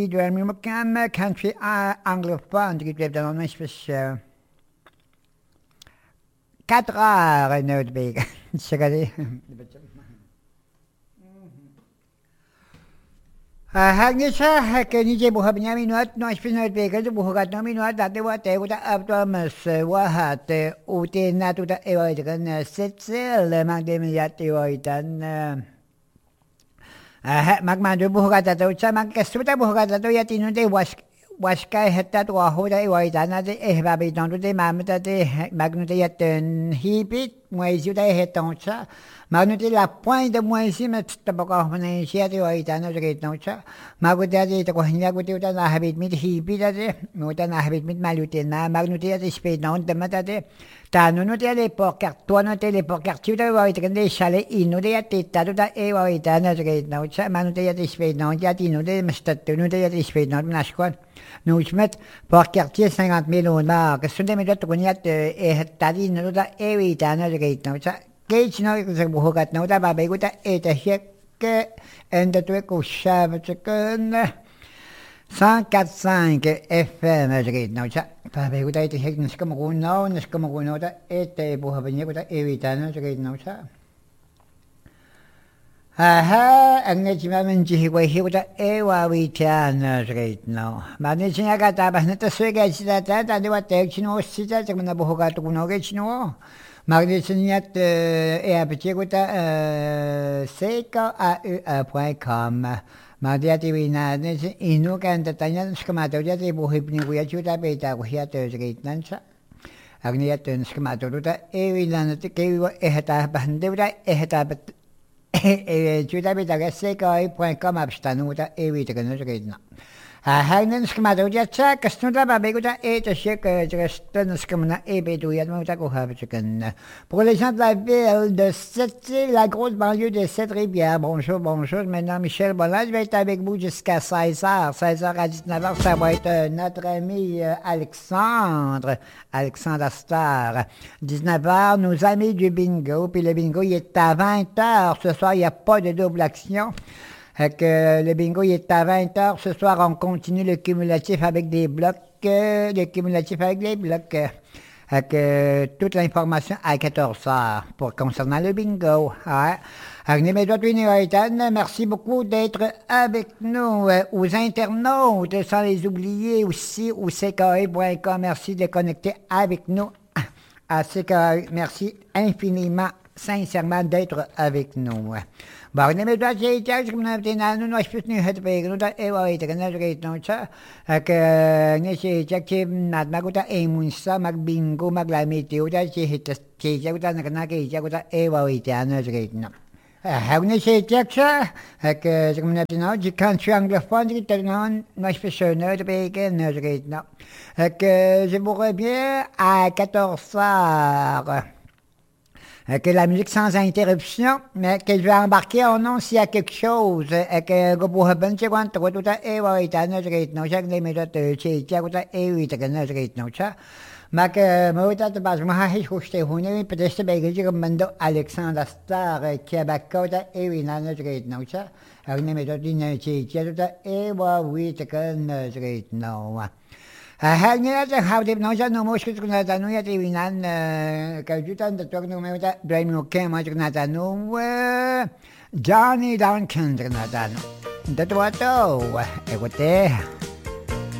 Iedereen moet country anglophone die blijft dan nog eens 4 heures Noordwegen. Regardez. Hagnisha hakenije buhabnya minuat no ispin Noordwegen tu buhagat no minuat date wa te uta abdomas wa hat ute natuta eoitan setsel magdemiat eoitan magmando buhagata to sa magkasuta buhagata to yatino de waskay hetta to ahoda eoitan de ehbabitan de mamata de magnute yaten hipit moisuda heton sa magnute la point de moisi met tabaka hone siati eoitan de getno sa magutia de to hinya gutia ta na habit mit hipit de muta na habit mit malute na magnute de sped non de mata de Tano te le porcar, tuono te le porcar, tu te vuoi che ne sale in de tetta da e vuoi da na che no c'è ma non te ti spiego no ya ti no de stato no te ti spiego no na scuola no smet porcar 50.000 ma che sono mi detto con niente e tadi no da e vuoi da na che no c'è che ci no che buho gat no da ba be guta e te che ende tu ko shava che 104.5 FM no c'è Pabe guta ite hek niskam guno da ete buha banya guta evitano che no c'è Aha ange chima menji higwa guta ewa vitano che no ma ne chinya gata ba neta swega chita ta de wa tek chino sita che na buha gato guno che chino ma ne chinya e apeche guta seca.com ma diati vina ne inu kan tatanya skamato diati buhip ni kuya chuta beta kuya te nan sa agni at skamato ruta e vina ne ke ehta bande ura ehta chuta beta gaseka.com abstanuta e vita kan no hagnen skamato diatsa kasnuta babeguta e te shek justan skamna e bedu yat mota ko habchikan pour les gens de la ville de cette la grosse banlieue de Sept-Rivières. Bonjour, maintenant Michel Bolland, je vais être avec vous jusqu'à 16h, 16h à 19h, ça va être notre ami Alexandre Astar. 19h, nos amis du bingo, puis le bingo il est à 20h, ce soir il n'y a pas de double action. Que le bingo il est à 20h. Ce soir, on continue le cumulatif avec des blocs. Toute l'information à 14h concernant le bingo. Merci beaucoup d'être avec nous. Aux internautes, sans les oublier aussi, au CKE.com. Merci de connecter avec nous à CKE. Merci infiniment, sincèrement d'être avec nous. Bagna me da je ja na no no spitni het be no da e wa ite na ge no cha ke ne je ja ke na maguta e munsa mag bingo mag la meteo da je het je ja da na ge ja da e wa ite na ge no ha ne je ja cha ke je na no je country anglophone je no no spitni de be ge na ge no que je vous reviens à 14h. Que la musique sans interruption, mais que je vais embarquer en nom s'il y a quelque chose, que vous pouvez bien dire quand tout est ouais, t'as notre rythme, non, chaque minute, tu as tout est oui, t'as notre rythme, non, ça. Mais que moi, t'as pas, moi, je suis honnête, peut-être que je vais demander Alexandre Astar, qui a bakota et oui, t'as notre rythme, non, ça. Alors, ne me donne tu as tout est oui, t'as notre rythme, non. Hanya sa hawdip no sa no moskit kuna tanu ya tiwinan kajutan da tok no meta brain no kema na tanu Johnny Duncan na tanu. Datu ato, egote.